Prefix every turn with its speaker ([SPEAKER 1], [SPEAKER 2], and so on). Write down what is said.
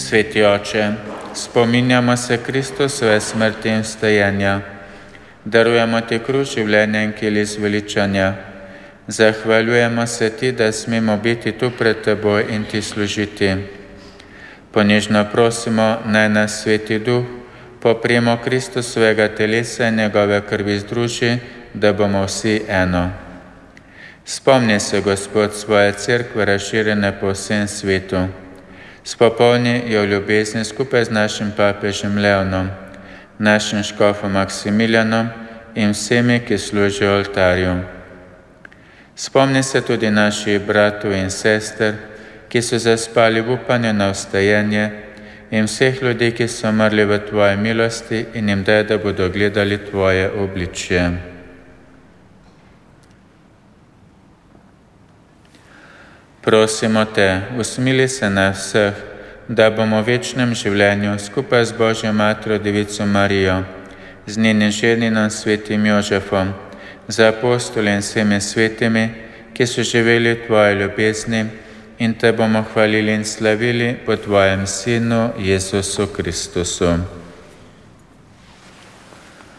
[SPEAKER 1] Sveti Oče, spominjamo se Kristusove smrti in vstajenja. Darujemo Ti kruh življenja in kelij zveličanja. Zahvaljujemo se Ti, da smemo biti tu pred Teboj in Ti služiti. Ponižno prosimo, naj nas Sveti Duh po prijemu Kristusovega telesa in njegove krvi združi, da bomo vsi eno. Spomni se, Gospod, svoje cerkve razširjene po vsem svetu. Spopolni jo v ljubezni skupaj z našim papežem Leonom, našim škofom Maksimilijanom in vsemi, ki služijo oltarju. Spomni se tudi naših bratov in sester, ki so zaspali v upanju na vstajenje, in vseh ljudi, ki so umrli v Tvoji milosti, in jim daj, da bodo gledali Tvoje obličje. Prosimo Te, usmili se nas vseh, da bomo v večnem življenju skupaj z Božjo Materjo Devico Marijo, z njenim ženinom svetim Jožefom, z apostoli in vsemi svetimi, ki so živeli v Tvoji ljubezni, in Te bomo hvalili in slavili po Tvojem Sinu, Jezusu Kristusu.